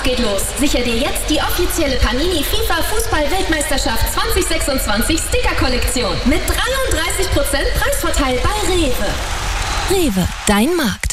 geht los. Sicher dir jetzt die offizielle Panini FIFA Fußball-Weltmeisterschaft 2026 Sticker-Kollektion mit 33% Preisvorteil bei Rewe. Rewe, dein Markt.